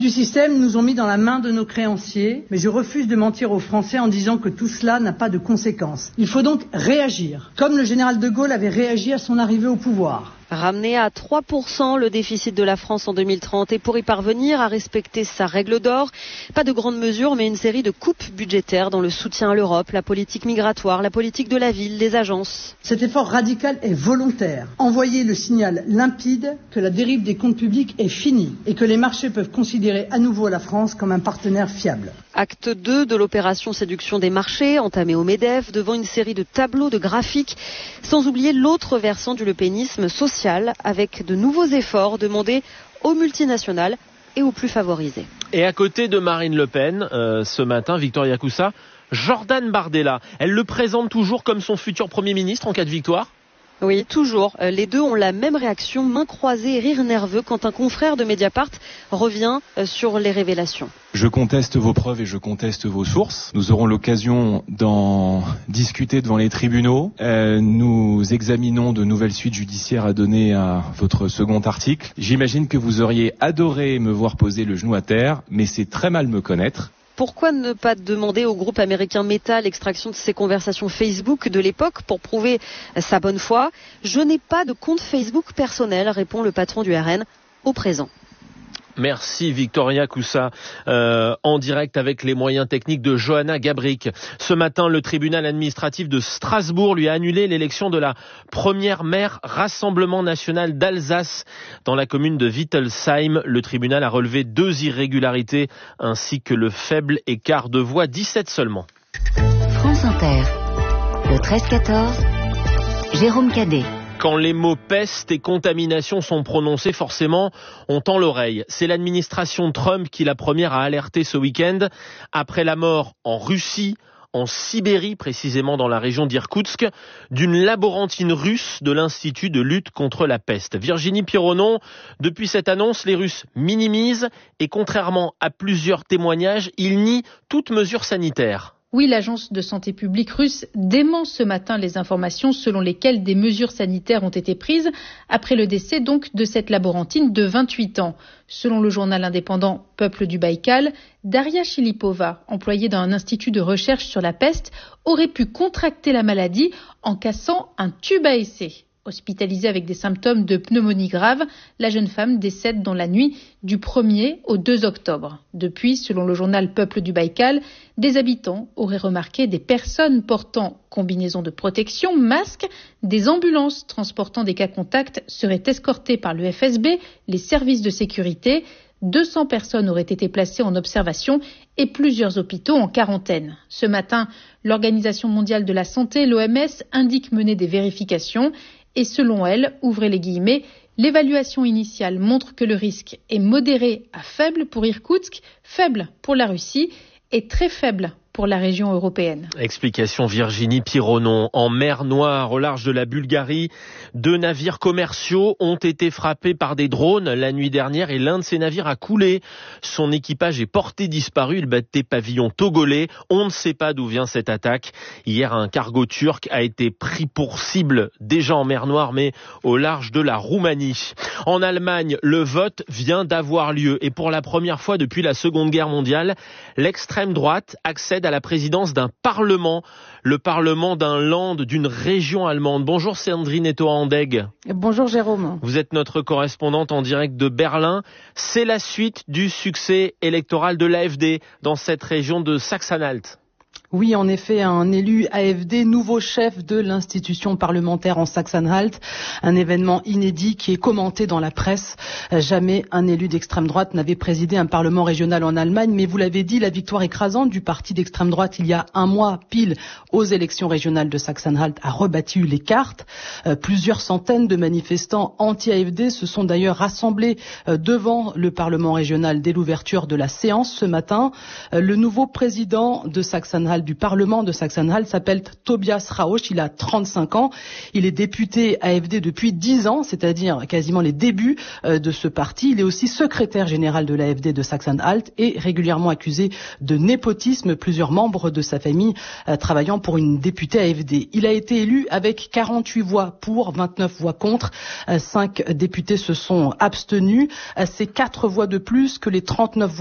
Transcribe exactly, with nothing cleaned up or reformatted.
du système nous ont mis dans la main de nos créanciers, mais je refuse de mentir aux Français en disant que tout cela n'a pas de conséquences. Il faut donc réagir, comme le général de Gaulle avait réagi à son arrivée au pouvoir. Ramener à trois pour cent le déficit de la France en deux mille trente et pour y parvenir à respecter sa règle d'or, pas de grandes mesures mais une série de coupes budgétaires dans le soutien à l'Europe, la politique migratoire, la politique de la ville, les agences. Cet effort radical est volontaire. Envoyer le signal limpide que la dérive des comptes publics est finie et que les marchés peuvent considérer à nouveau la France comme un partenaire fiable. Acte deux de l'opération séduction des marchés, entamée au MEDEF, devant une série de tableaux, de graphiques, sans oublier l'autre versant du lepénisme social, avec de nouveaux efforts demandés aux multinationales et aux plus favorisés. Et à côté de Marine Le Pen, euh, ce matin, Victoria Coussa, Jordan Bardella, elle le présente toujours comme son futur Premier ministre en cas de victoire ? Oui, toujours. Les deux ont la même réaction, main croisée et rire nerveux quand un confrère de Mediapart revient sur les révélations. Je conteste vos preuves et je conteste vos sources. Nous aurons l'occasion d'en discuter devant les tribunaux. Euh, nous examinons de nouvelles suites judiciaires à donner à votre second article. J'imagine que vous auriez adoré me voir poser le genou à terre, mais c'est très mal me connaître. Pourquoi ne pas demander au groupe américain Meta l'extraction de ses conversations Facebook de l'époque pour prouver sa bonne foi ? Je n'ai pas de compte Facebook personnel, répond le patron du R N au présent. Merci Victoria Coussa, euh, en direct avec les moyens techniques de Johanna Gabrick. Ce matin, le tribunal administratif de Strasbourg lui a annulé l'élection de la première maire Rassemblement National d'Alsace dans la commune de Wittelsheim. Le tribunal a relevé deux irrégularités ainsi que le faible écart de voix, dix-sept seulement. France Inter, le treize quatorze, Jérôme Cadet. Quand les mots peste et contamination sont prononcés, forcément, on tend l'oreille. C'est l'administration Trump qui la première a alerté ce week-end après la mort en Russie, en Sibérie, précisément dans la région d'Irkoutsk, d'une laborantine russe de l'Institut de lutte contre la peste. Virginie Pironon, depuis cette annonce, les Russes minimisent et contrairement à plusieurs témoignages, ils nient toute mesure sanitaire. Oui, l'agence de santé publique russe dément ce matin les informations selon lesquelles des mesures sanitaires ont été prises après le décès donc de cette laborantine de vingt-huit ans. Selon le journal indépendant Peuple du Baïkal, Daria Chilipova, employée dans un institut de recherche sur la peste, aurait pu contracter la maladie en cassant un tube à essai. Hospitalisée avec des symptômes de pneumonie grave, la jeune femme décède dans la nuit du premier au deux octobre. Depuis, selon le journal Peuple du Baïkal, des habitants auraient remarqué des personnes portant combinaison de protection, masques, des ambulances transportant des cas contacts seraient escortées par le F S B, les services de sécurité. deux cents personnes auraient été placées en observation et plusieurs hôpitaux en quarantaine. Ce matin, l'Organisation mondiale de la santé, l'O M S, indique mener des vérifications. Et selon elle, ouvrez les guillemets, l'évaluation initiale montre que le risque est modéré à faible pour Irkoutsk, faible pour la Russie et très faible pour la région européenne. Explication Virginie Pironon. En mer Noire, au large de la Bulgarie, deux navires commerciaux ont été frappés par des drones la nuit dernière et l'un de ces navires a coulé. Son équipage est porté disparu. Il battait pavillon togolais. On ne sait pas d'où vient cette attaque. Hier, un cargo turc a été pris pour cible, déjà en mer Noire, mais au large de la Roumanie. En Allemagne, le vote vient d'avoir lieu et pour la première fois depuis la Seconde Guerre mondiale, l'extrême droite accède à la présidence d'un parlement, le parlement d'un land, d'une région allemande. Bonjour Sandrine Etoa-Andegg. Bonjour Jérôme. Vous êtes notre correspondante en direct de Berlin. C'est la suite du succès électoral de l'A F D dans cette région de Sachsen-Anhalt. Oui, en effet, un élu A F D, nouveau chef de l'institution parlementaire en Sachsen-Anhalt, un événement inédit qui est commenté dans la presse. Jamais un élu d'extrême droite n'avait présidé un parlement régional en Allemagne, mais vous l'avez dit, la victoire écrasante du parti d'extrême droite il y a un mois pile aux élections régionales de Sachsen-Anhalt a rebattu les cartes. Euh, plusieurs centaines de manifestants anti-A F D se sont d'ailleurs rassemblés euh, devant le parlement régional dès l'ouverture de la séance ce matin. Euh, le nouveau président de Sachsen-Anhalt général du Parlement de Sachsen-Anhalt s'appelle Tobias Rausch. Il a trente-cinq ans. Il est député A F D depuis dix ans, c'est-à-dire quasiment les débuts de ce parti. Il est aussi secrétaire général de l'A F D de Sachsen-Anhalt et régulièrement accusé de népotisme, plusieurs membres de sa famille euh, travaillant pour une députée A F D. Il a été élu avec quarante-huit voix pour, vingt-neuf voix contre. Euh, cinq députés se sont abstenus. Euh, c'est quatre voix de plus que les trente-neuf voix